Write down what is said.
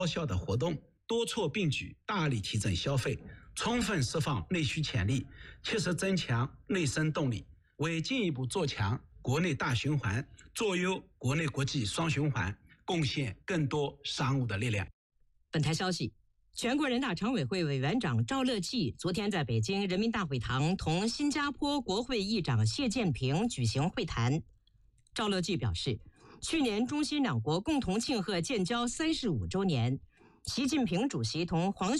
高效的活动，多措并举，大力提振消费，充分释放内需潜力，切实增强内生动力，为进一步做强国内大循环，做优国内国际双循环，贡献更多商务的力量。 本台消息，全国人大常委会委员长赵乐际昨天在北京人民大会堂同新加坡国会议长谢建平举行会谈。赵乐际表示，去年中新两国共同庆贺建交35周年，习近平主席同黄